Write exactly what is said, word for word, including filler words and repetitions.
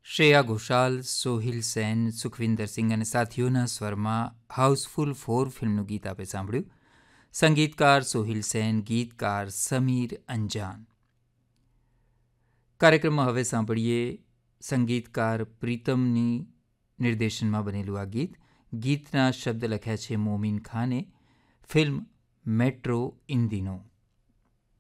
શ્રેયા ઘોષાલ, સોહિલ સેન, સુખવિન્દર સિંહ અને સાથીઓના સ્વરમાં Housefull four ફિલ્મનું ગીત આપે સાંભળ્યું. સંગીતકાર સોહિલ સેન, ગીતકાર સમીર અંજાન. કાર્યક્રમમાં હવે સાંભળીએ સંગીતકાર પ્રીતમની નિર્દેશનમાં બનેલું આ ગીત. ગીતના શબ્દ લખ્યા છે મોમીન ખાને. Film metro in દિનો.